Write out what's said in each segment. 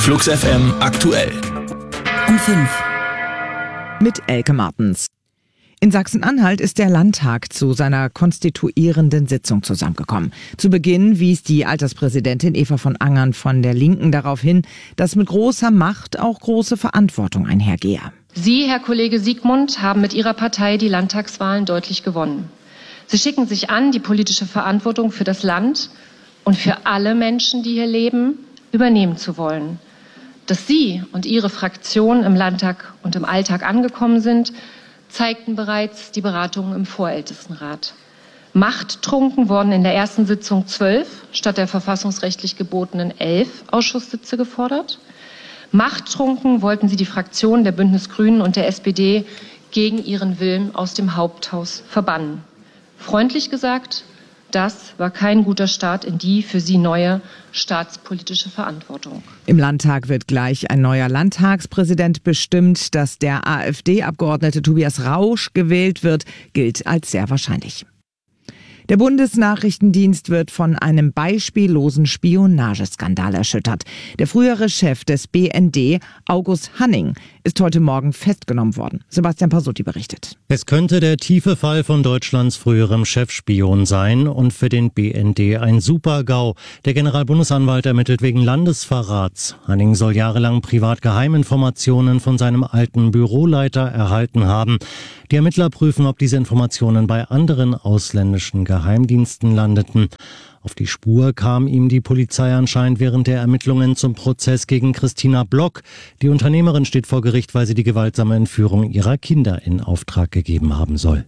Flux FM aktuell. Um 5. Mit Elke Martens. In Sachsen-Anhalt ist der Landtag zu seiner konstituierenden Sitzung zusammengekommen. Zu Beginn wies die Alterspräsidentin Eva von Angern von der Linken darauf hin, dass mit großer Macht auch große Verantwortung einhergehe. Sie, Herr Kollege Siegmund, haben mit Ihrer Partei die Landtagswahlen deutlich gewonnen. Sie schicken sich an, die politische Verantwortung für das Land und für alle Menschen, die hier leben, übernehmen zu wollen. Dass Sie und Ihre Fraktion im Landtag und im Alltag angekommen sind, zeigten bereits die Beratungen im Vorältestenrat. Machttrunken wurden in der ersten Sitzung 12 statt der verfassungsrechtlich gebotenen 11 Ausschusssitze gefordert. Machttrunken wollten sie die Fraktionen der Bündnis Grünen und der SPD gegen ihren Willen aus dem Haupthaus verbannen. Freundlich gesagt, das war kein guter Start in die für sie neue staatspolitische Verantwortung. Im Landtag wird gleich ein neuer Landtagspräsident bestimmt. Dass der AfD-Abgeordnete Tobias Rausch gewählt wird, gilt als sehr wahrscheinlich. Der Bundesnachrichtendienst wird von einem beispiellosen Spionageskandal erschüttert. Der frühere Chef des BND, August Hanning, ist heute Morgen festgenommen worden. Sebastian Pasutti berichtet. Es könnte der tiefe Fall von Deutschlands früherem Chefspion sein und für den BND ein Super-GAU. Der Generalbundesanwalt ermittelt wegen Landesverrats. Hanning soll jahrelang privat Geheiminformationen von seinem alten Büroleiter erhalten haben. Die Ermittler prüfen, ob diese Informationen bei anderen ausländischen Geheimdiensten landeten. Auf die Spur kam ihm die Polizei anscheinend während der Ermittlungen zum Prozess gegen Christina Block. Die Unternehmerin steht vor Gericht, weil sie die gewaltsame Entführung ihrer Kinder in Auftrag gegeben haben soll.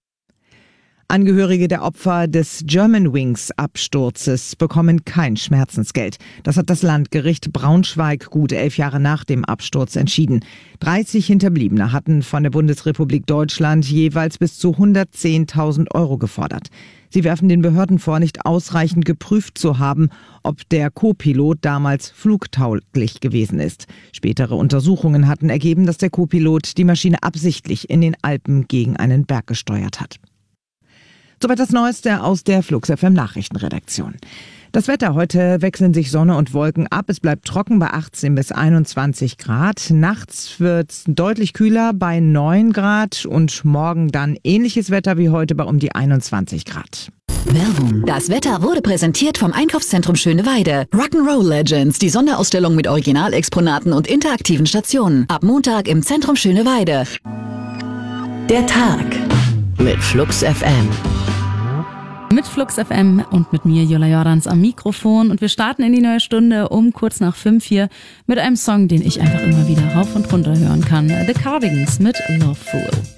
Angehörige der Opfer des Germanwings-Absturzes bekommen kein Schmerzensgeld. Das hat das Landgericht Braunschweig gut 11 Jahre nach dem Absturz entschieden. 30 Hinterbliebene hatten von der Bundesrepublik Deutschland jeweils bis zu 110.000 Euro gefordert. Sie werfen den Behörden vor, nicht ausreichend geprüft zu haben, ob der Co-Pilot damals flugtauglich gewesen ist. Spätere Untersuchungen hatten ergeben, dass der Co-Pilot die Maschine absichtlich in den Alpen gegen einen Berg gesteuert hat. Soweit das Neueste aus der Flux FM Nachrichtenredaktion. Das Wetter: Heute wechseln sich Sonne und Wolken ab. Es bleibt trocken bei 18 bis 21 Grad. Nachts wird es deutlich kühler bei 9 Grad und morgen dann ähnliches Wetter wie heute bei um die 21 Grad. Werbung. Das Wetter wurde präsentiert vom Einkaufszentrum Schöneweide. Rock'n'Roll Legends, die Sonderausstellung mit Originalexponaten und interaktiven Stationen. Ab Montag im Zentrum Schöneweide. Der Tag mit Flux FM. Mit Flux FM und mit mir, Jola Jordans, am Mikrofon. Und wir starten in die neue Stunde um kurz nach 5 hier mit einem Song, den ich einfach immer wieder rauf und runter hören kann. The Cardigans mit Loveful.